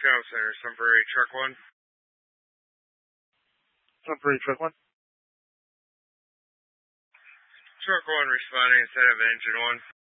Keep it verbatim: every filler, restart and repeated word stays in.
Scout Center, Sunbury Truck one. Sunbury Truck one. Truck one responding instead of engine one.